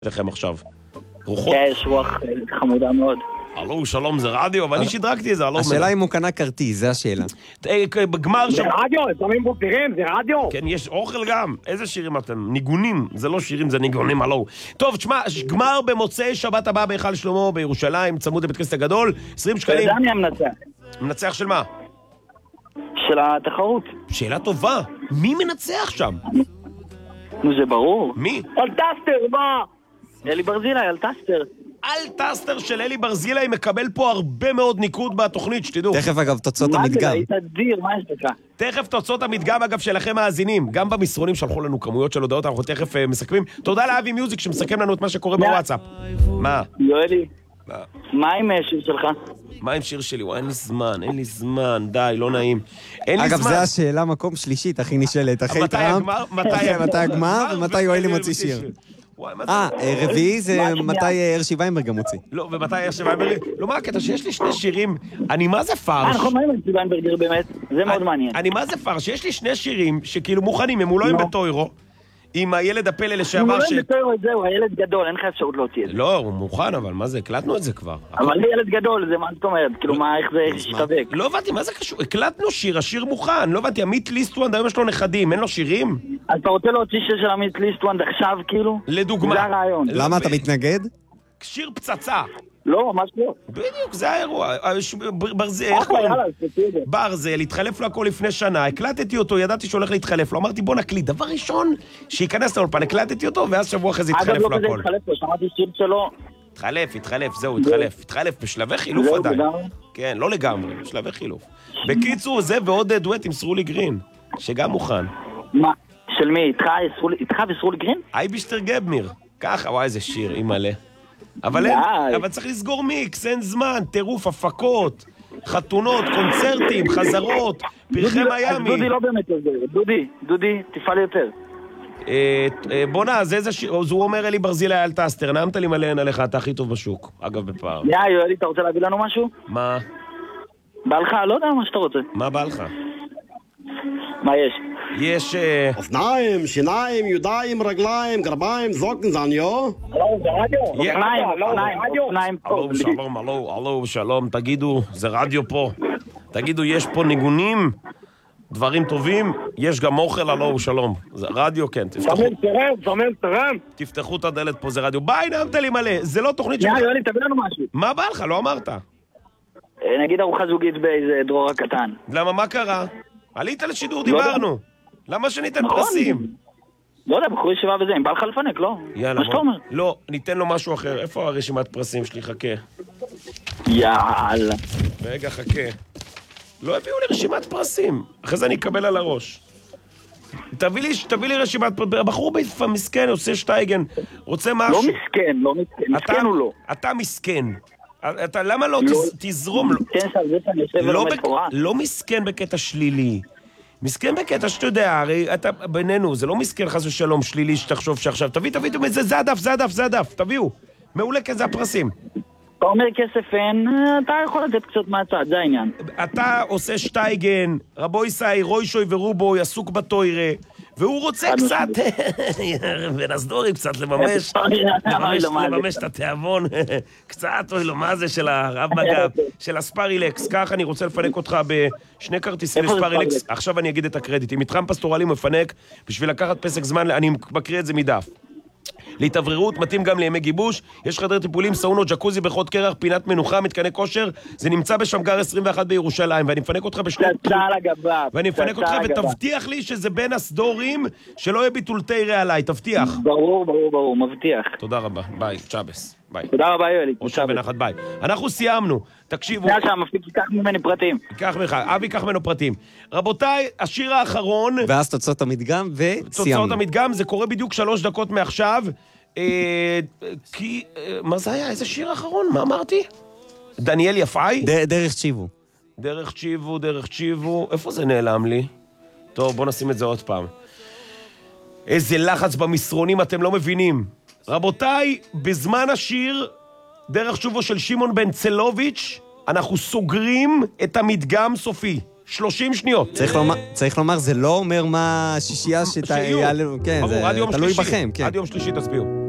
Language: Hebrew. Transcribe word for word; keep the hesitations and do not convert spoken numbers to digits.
לכם עכשיו. רוחות. יש רוח חמודה מאוד. הלו, שלום, זה רדיו, ואני שדרקתי את זה, הלו. השאלה אם הוא קנה כרטיס, זה השאלה. בגמר זה שם... רדיו, שמים בו פירים, זה רדיו. כן, יש אוכל גם. איזה שירים אתם? ניגונים. זה לא שירים, זה ניגונים, הלו. טוב, תשמע, גמר במוצאי שבת הבא בהיכל שלמה בירושלים, צמוד לבית כנסת הגדול, עשרים שקלים. זה אני המנצח. מנצח של מה? של התחרות. שאלה טובה. מי מנצח שם? נו, זה ברור. מי? אלטסטר, מה? אלי ברזילי, אלטסטר. אלטסטר של אלי ברזילי מקבל פה הרבה מאוד ניקוד בתוכנית, שתדעו. תכף אגב תוצאות מה המדגם. זה? היית אדיר, מה יש לך? תכף תוצאות המדגם, אגב, שלכם מאזינים. גם במסרונים שלחו לנו כמויות של הודעות, אנחנו תכף uh, מסכמים. תודה לאבי מיוזיק שמסכם לנו את מה שקורה בוואטסאפ. מה? יואלי, מה? מה עם השיר שלך? מה עם שיר שלי? וואי, אין לי זמן, אין לי זמן, די, לא נעים. אין לי אגב, זמן. זה השאלה מקום שלישית, הכי נשאלת. אחרי מתי טראמפ, הגמר? מתי הגמר ומתי יואלי מוציא שיר. וואי, מה זה? אה, רביעי זה מה מתי הרשי ויינברג גם מוציא. לא, ומתי הרשי ויינברג? לא, מה הקטע שיש לי שני שירים, אני מה זה אה, פרש? נכון, מה עם הרשי ויינברגר באמת? זה מאוד מעניין. אני מה זה פרש? יש לי שני שירים שכאילו מוכנים, הם אולי הם בטוירו, עם הילד הפלא לשעבר ש... הוא לא מתאר את זה, הוא הילד גדול, אין לך אפשרות להוציא את זה. לא, הוא מוכן, אבל מה זה? הקלטנו את זה כבר. אבל זה ילד גדול, זה מה זאת אומרת? כאילו, מה, איך זה ישתבק? לא הבנתי, מה זה קשור? הקלטנו שיר, השיר מוכן. לא הבנתי, עמית ליסטוונד, היום יש לו נכדים, אין לו שירים? אז אתה רוצה להוציא שיר של עמית ליסטוונד עכשיו, כאילו? לדוגמה. זה הרעיון. למה אתה מתנגד? שיר פצצה. לא, ממש לא. בדיוק, זה האירוע. ברזל, איך אחלה, קוראים? יאללה, תוציא את זה. ברזל, התחלף לו הכל לפני שנה, הקלטתי אותו, ידעתי שהולך להתחלף לו, אמרתי בוא נקליט, דבר ראשון, שייכנס לאולפן, הקלטתי אותו, ואז שבוע אחרי זה אגב, התחלף לא לו כזה הכל. התחלף לו, שמעתי שיר שלו. התחלף, התחלף, זהו, התחלף, התחלף בשלבי חילוף זהו, עדיין. לגמרי? כן, לא לגמרי, בשלבי חילוף. בקיצור, זה ועוד דואט עם סרולי גרין, שגם מוכן. מה? של מי? איתך, איתך וסרולי גרין? אייבישטר גבמיר, ככה, וואי, איזה שיר, אימא'לה. אבל אין, אבל צריך לסגור מיקס, אין זמן, טירוף, הפקות, חתונות, קונצרטים, חזרות, פרחי מיאמי. דודי לא באמת עוזר, דודי, דודי, תפעל יותר. בונה, אז איזה שיר, אז הוא אומר אלי ברזילי אלטסטר, נעמת לי מלא עליך, אתה הכי טוב בשוק, אגב בפער. יא, יואלי, אתה רוצה להביא לנו משהו? מה? בא לך? לא יודע מה שאתה רוצה. מה בא לך? מה יש? יש... אופניים, שיניים, ידיים, רגליים, גרביים, זוקן, זניו. לא, זה רדיו. אופניים, אופניים, אופניים פה. הלו, שלום, הלו, הלו, שלום, תגידו, זה רדיו פה. תגידו, יש פה ניגונים, דברים טובים, יש גם אוכל, הלו, שלום. זה רדיו, כן, תפתחו. שמים תרם, שמים תרם. תפתחו את הדלת פה, זה רדיו. ביי, נעמת לי מלא, זה לא תוכנית יא, שלך. יואלי, תביא לנו משהו. מה בא לך? לא אמרת. נגיד ארוחה זוגית באיזה דרור הקטן. למה, מה קרה? עלית לשידור, לא יודע. דיברנו. למה שניתן נכון. פרסים? לא יודע, בחור ישיבה וזה, אם בא לך לפנק, לא? יאללה, מה שאתה אומר? לא, ניתן לו משהו אחר. איפה הרשימת פרסים שלי? חכה. יאללה. רגע, חכה. לא הביאו לי רשימת פרסים. אחרי זה אני אקבל על הראש. תביא לי, תביא לי רשימת פרסים. הבחור ביפה מסכן, עושה שטייגן. רוצה משהו. לא מסכן, לא מסכן. אתה- מסכן הוא לא. אתה מסכן. אתה, למה לא, תז- תזרום? מסכן שעל זה שאני יושב לא, ולומד בק... תורה. לא מסכן בקטע שלילי. מסכן בקטע שאתה יודע, הרי אתה בינינו, זה לא מסכן חס ושלום שלילי שתחשוב שעכשיו, תביא, תביא, תביא, זה, זה הדף, זה הדף, זה הדף, תביאו. מעולה כזה הפרסים. אתה אומר כסף אין, אתה יכול לתת קצת מהצד, זה העניין. אתה עושה שטייגן, רבו ישי, רוישוי ורובוי, עסוק בתוירה, והוא רוצה חד קצת, ונסדורי קצת לממש, לממש, לממש את התיאבון, קצת, אוי לו, מה זה של הרב מגב, של הספרילקס, כך אני רוצה לפנק אותך בשני כרטיסים איפה זה לספרילקס, ספרילקס? עכשיו אני אגיד את הקרדיט, עם מתחם פסטורלי מפנק, בשביל לקחת פסק זמן, אני מקריא את זה מדף. להתאווררות, מתאים גם לימי גיבוש, יש חדר טיפולים, סאונות, ג'קוזי, בריכות קרח, פינת מנוחה, מתקני כושר, זה נמצא בשמגר עשרים ואחת בירושלים, ואני מפנק אותך בשני... פצצה על הגבה. ואני מפנק אותך ותבטיח לי שזה בין הסדורים, שלא יהיה ביטולתי רע עליי, תבטיח. ברור, ברור, ברור, מבטיח. תודה רבה, ביי, צ'אבס, ביי. תודה רבה, יואלי. ראשה בנחת, ביי. אנחנו סיימנו, תקשיבו, שנייה שהמפיק ייקח ממני פרטים. קח ממך, אבי קח ממנו פרטים. רבותיי, השיר האחרון, ואז תוצאות המדגם תוצאות וסיימנו. המדגם, זה קורה בדיוק שלוש דקות מעכשיו, אה, כי, אה, מה זה היה? איזה שיר האחרון? מה אמרתי? דניאל יפאי? ד- דרך תשיבו. דרך צ'יבו, דרך צ'יבו, איפה זה נעלם לי? טוב, בוא נשים את זה עוד פעם. איזה לחץ במסרונים, אתם לא מבינים. רבותיי, בזמן השיר, דרך צ'יבו של שמעון בן צלוביץ', אנחנו סוגרים את המדגם סופי. שלושים שניות. צריך לומר, צריך לומר, זה לא אומר מה השישייה שיהיו. שתעלה, כן, ברור, זה עד יום תלוי שלישי. בכם, כן. עד יום שלישי תצביעו.